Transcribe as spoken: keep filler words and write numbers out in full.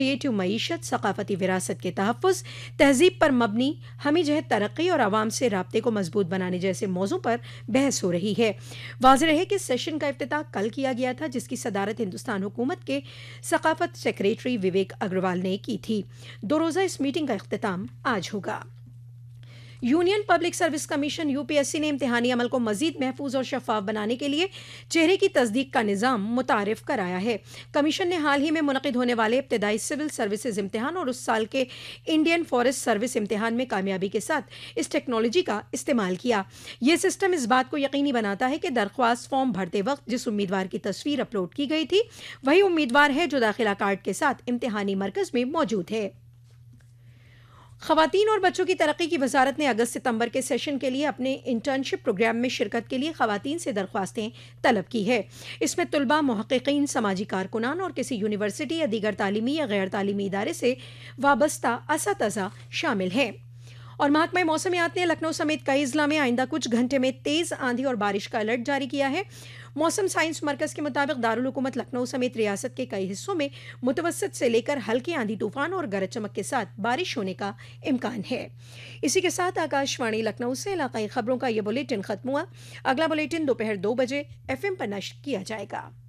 Creative معیشت، ثقافتی وراثت کے تحفظ، تہذیب پر مبنی ہمیں جہت ترقی اور عوام سے رابطے کو مضبوط بنانے جیسے موضوع پر بحث ہو رہی ہے۔ واضح رہے کہ سیشن کا افتتاح کل کیا گیا تھا، جس کی صدارت ہندوستان حکومت کے ثقافت سیکریٹری وویک اگروال نے کی تھی۔ دو روزہ اس میٹنگ کا اختتام آج ہوگا۔ Union public service commission U P S C نے امتحانی عمل کو مزید محفوظ اور شفاف بنانے کے لیے چہرے کی تصدیق کا نظام متعارف کرایا ہے۔ کمیشن نے حال ہی میں منعقد ہونے والے ابتدائی سول سروسز امتحان اور اس سال کے انڈین فارسٹ سروس امتحان میں کامیابی کے ساتھ اس ٹیکنالوجی کا استعمال کیا۔ یہ سسٹم اس بات کو یقینی بناتا ہے کہ درخواست فارم بھرتے وقت جس امیدوار کی تصویر اپلوڈ کی گئی تھی وہی امیدوار ہے جو داخلہ کارڈ کے ساتھ امتحانی مرکز میں موجود ہے۔ خواتین اور بچوں کی ترقی کی وزارت نے اگست ستمبر کے سیشن کے لیے اپنے انٹرنشپ پروگرام میں شرکت کے لیے خواتین سے درخواستیں طلب کی ہے۔ اس میں طلباء، محققین، سماجی کارکنان اور کسی یونیورسٹی یا دیگر تعلیمی یا غیر تعلیمی ادارے سے وابستہ اساتذہ شامل ہیں۔ اور محکمہ موسمیات نے لکھنؤ سمیت کئی اضلاع میں آئندہ کچھ گھنٹے میں تیز آندھی اور بارش کا الرٹ جاری کیا ہے۔ موسم سائنس مرکز کے مطابق دارالحکومت لکھنؤ سمیت ریاست کے کئی حصوں میں متوسط سے لے کر ہلکی آندھی طوفان اور گرج چمک کے ساتھ بارش ہونے کا امکان ہے۔ اسی کے ساتھ آکاش وانی لکھنؤ سے علاقائی خبروں کا یہ بلیٹن ختم ہوا۔ اگلا بلیٹن دوپہر دو بجے ایف ایم پر نشر کیا جائے گا۔